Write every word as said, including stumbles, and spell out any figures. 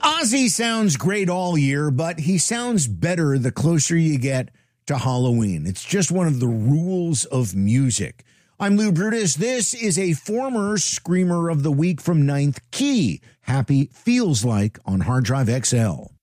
Ozzy sounds great all year, but he sounds better the closer you get to Halloween. It's just one of the rules of music. I'm Lou Brutus. This is a former Screamer of the Week from Ninth Key. Happy Feels Like on Hard Drive X L.